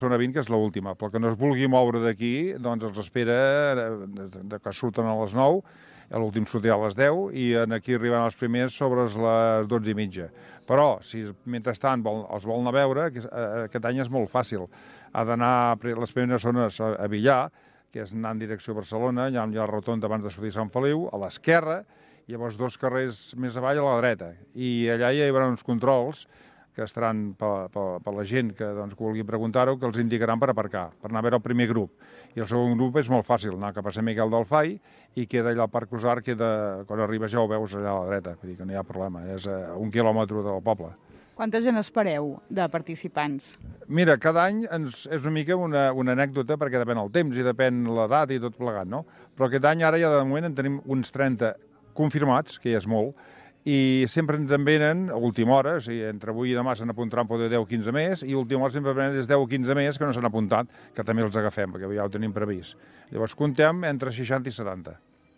zona 20, que és l'última. Pel que no es vulgui moure d'aquí, doncs els espera que surten a les 9, l'últim sortirà a les 10, i aquí arriben els primers sobre les 12:30. Però, si mentrestant els volen anar a veure, aquest any és molt fàcil. Ha d'anar, les primeres zones a Villar, que és anar en direcció a Barcelona, hi ha la rotonda abans de sortir a Sant Feliu, a l'esquerra, i llavors 2 carrers més avall a la dreta. I allà hi haurà uns controls que estaran per la gent que vulgui preguntar-ho, que els indicaran per aparcar, per anar a veure el primer grup. I el segon grup és molt fàcil, anar cap a Sant Miquel del Fai i queda allà al Parc Usar, quan arribes ja ho veus allà a la dreta, vull dir que no hi ha problema, és a 1 quilòmetre del poble. Quanta gent espereu de participants? Mira, cada any és una mica una anècdota, perquè depèn el temps i depèn l'edat i tot plegat, no? Però aquest any ara ja de moment en tenim uns 30 confirmats, que ja és molt, i sempre ens en venen a última hora, o sigui, entre avui i demà s'han apuntaran poder 10 o 15 més, i a última hora sempre venen 10 o 15 més que no s'han apuntat, que també els agafem, perquè ja ho tenim previst. Llavors comptem entre 60 i 70.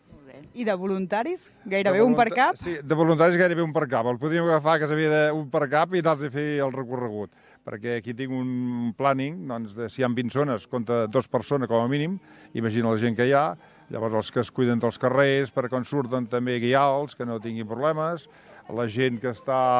I de voluntaris? Gairebé un per cap? Sí, de voluntaris gairebé un per cap. El podríem agafar que s'havia un per cap i anar-los a fer el recorregut. Perquè aquí tinc un planning, doncs, si hi ha 20 zones, compta 2 persones com a mínim, imagina la gent que hi ha, llavors els que es cuiden dels carrers, per quan surten també guiar-los, que no tinguin problemes, la gent que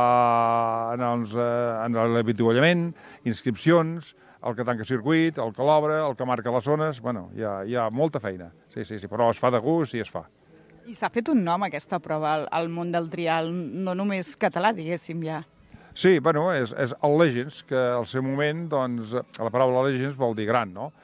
està en l'avituallament, inscripcions, el que tanca circuit, el que l'obre, el que marca les zones, bueno, hi ha molta feina. Sí, però es fa de gust i es fa. I s'ha fet un nom, aquesta prova, al món del trial, no només català, diguéssim, ja. Sí, bueno, és el Legends, que al seu moment, doncs, la paraula Legends vol dir gran, no?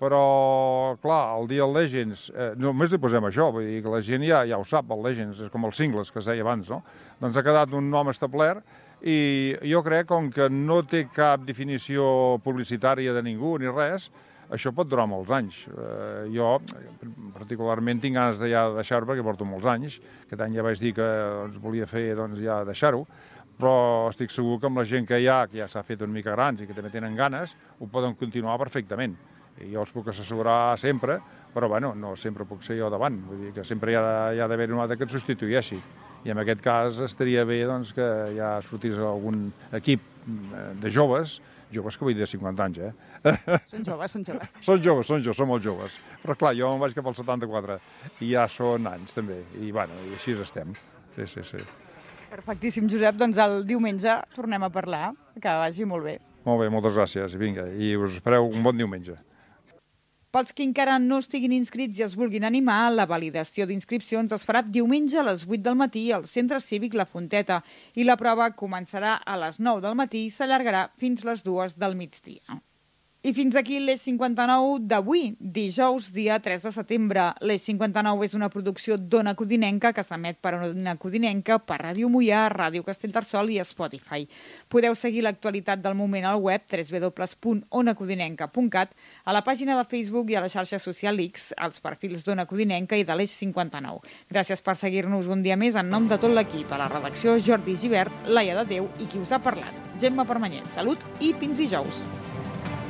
Però, clar, el dia del Legends, només li posem això, vull dir que la gent ja ho sap, el Legends, és com els singles que es deia abans, no? Doncs ha quedat un nom establert i jo crec, com que no té cap definició publicitària de ningú ni res, això pot durar molts anys. Jo, particularment, tinc ganes de ja deixar-ho perquè porto molts anys. Aquest any ja vaig dir que volia fer ja deixar-ho, però estic segur que amb la gent que hi ha, que ja s'ha fet una mica grans i que també tenen ganes, ho poden continuar perfectament. I jo els puc assegurar sempre, però bueno, no sempre puc ser jo davant. Vull dir que sempre hi ha d'haver un altre que et substitueixi. I en aquest cas estaria bé doncs, que ja sortís algun equip de joves que vull dir de 50 anys, Són joves. Són molt joves. Però clar, jo em vaig cap al 74 i ja són anys també. I bueno, i així estem. Sí. Perfectíssim, Josep. Doncs el diumenge tornem a parlar. Que vagi molt bé. Molt bé, moltes gràcies. Vinga, i us espereu un bon diumenge. Pels que encara no estiguin inscrits i es vulguin animar, la validació d'inscripcions es farà diumenge a les 8 del matí al Centre Cívic La Fonteta i la prova començarà a les 9 del matí i s'allargarà fins les 2 del migdia. I fins aquí l'Eix 59 d'avui, dijous, dia 3 de setembre. L'Eix 59 és una producció d'Ona Codinenca que s'emet per Ona Codinenca, per Ràdio Moià, Ràdio Castellterçol i Spotify. Podeu seguir l'actualitat del moment al web www.onacodinenca.cat, a la pàgina de Facebook i a la xarxa social X, als perfils d'Ona Codinenca i de l'Eix 59. Gràcies per seguir-nos un dia més en nom de tot l'equip. A la redacció, Jordi Givert, Laia de Déu i qui us ha parlat, Gemma Permanyer. Salut i fins dijous.